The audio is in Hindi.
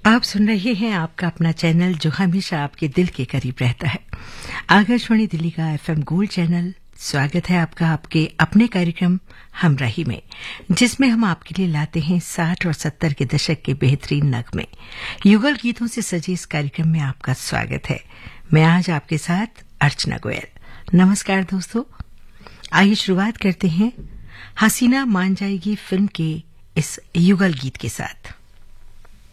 आप सुन रहे हैं आपका अपना चैनल जो हमेशा आपके दिल के करीब रहता है, आकाशवाणी दिल्ली का एफएम गोल्ड चैनल। स्वागत है आपका आपके अपने कार्यक्रम हमराही में, जिसमें हम आपके लिए लाते हैं 60 और 70 के दशक के बेहतरीन नगमे। युगल गीतों से सजे इस कार्यक्रम में आपका स्वागत है। मैं आज आपके साथ अर्चना गोयल। नमस्कार दोस्तों, आइए शुरुआत करते हैं हसीना मान जाएगी फिल्म के इस युगल गीत के साथ।